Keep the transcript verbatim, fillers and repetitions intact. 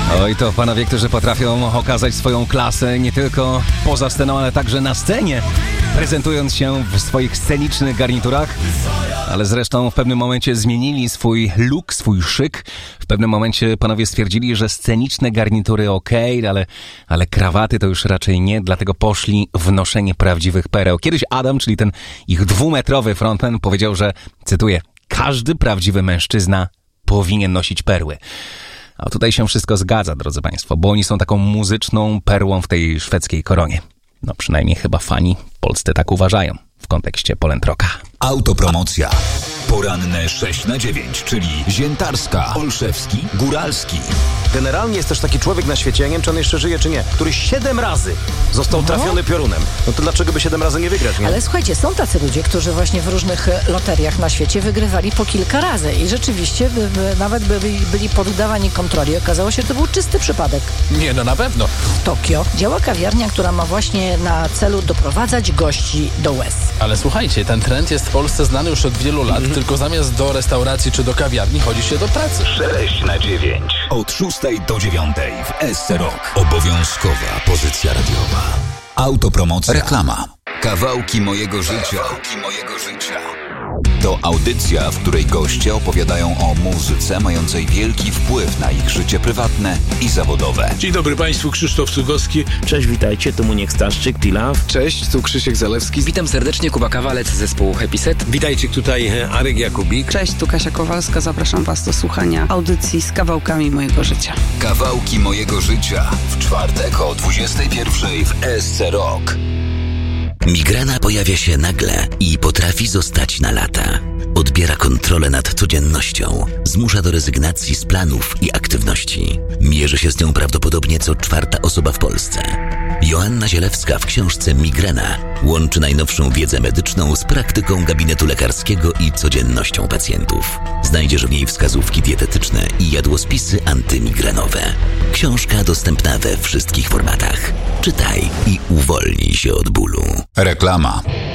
Oj, to panowie, którzy potrafią okazać swoją klasę nie tylko poza sceną, ale także na scenie, prezentując się w swoich scenicznych garniturach, ale zresztą w pewnym momencie zmienili swój look, swój szyk. W pewnym momencie panowie stwierdzili, że sceniczne garnitury okej, okay, ale, ale krawaty to już raczej nie, dlatego poszli w noszenie prawdziwych pereł. Kiedyś Adam, czyli ten ich dwumetrowy frontman, powiedział, że, cytuję, każdy prawdziwy mężczyzna powinien nosić perły. A tutaj się wszystko zgadza, drodzy państwo, bo oni są taką muzyczną perłą w tej szwedzkiej koronie. No przynajmniej chyba fani polscy tak uważają w kontekście Polent Rocka. Autopromocja. Poranne sześć na dziewięć, czyli Ziętarska, Olszewski, Góralski. Generalnie jest też taki człowiek na świecie, ja nie wiem, czy on jeszcze żyje, czy nie, który siedem razy został trafiony piorunem. No to dlaczego by siedem razy nie wygrać, nie? Ale słuchajcie, są tacy ludzie, którzy właśnie w różnych loteriach na świecie wygrywali po kilka razy i rzeczywiście by, by, nawet by byli poddawani kontroli. Okazało się, że to był czysty przypadek. Nie, no na pewno. W Tokio działa kawiarnia, która ma właśnie na celu doprowadzać gości do łez. Ale słuchajcie, ten trend jest w Polsce znany już od wielu lat, mm-hmm. tylko zamiast do restauracji czy do kawiarni chodzi się do pracy. sześć na dziewięć. Od szóstej do dziewiątej w S C Rock. Obowiązkowa pozycja radiowa. Autopromocja. Reklama. Kawałki mojego życia. Kawałki mojego życia. To audycja, w której goście opowiadają o muzyce mającej wielki wpływ na ich życie prywatne i zawodowe. Dzień dobry Państwu, Krzysztof Cugowski. Cześć, witajcie, tu Muniek Staszczyk, T-Love. Cześć, tu Krzysiek Zalewski. Witam serdecznie, Kuba Kawalec z zespołu Happy Set. Witajcie, tutaj Arek Jakubik. Cześć, tu Kasia Kowalska, zapraszam Was do słuchania audycji z kawałkami mojego życia. Kawałki mojego życia w czwartek o dwudziestej pierwszej w S C Rock. Migrena pojawia się nagle i potrafi zostać na lata. Odbiera kontrolę nad codziennością, zmusza do rezygnacji z planów i aktywności. Mierzy się z nią prawdopodobnie co czwarta osoba w Polsce. Joanna Zielewska w książce Migrena łączy najnowszą wiedzę medyczną z praktyką gabinetu lekarskiego i codziennością pacjentów. Znajdziesz w niej wskazówki dietetyczne i jadłospisy antymigrenowe. Książka dostępna we wszystkich formatach. Czytaj i uwolnij się od bólu. Reklama.